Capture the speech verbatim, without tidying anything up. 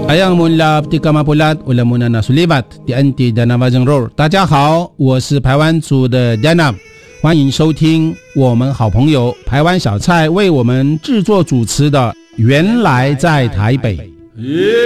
Ayang mula tika mapulat ula muna na sulibat di anti Danavajeng Road。大家好，我是排湾族的 Danam， 欢迎收听我们好朋友排湾小菜为我们制作主持的《原来在台北》。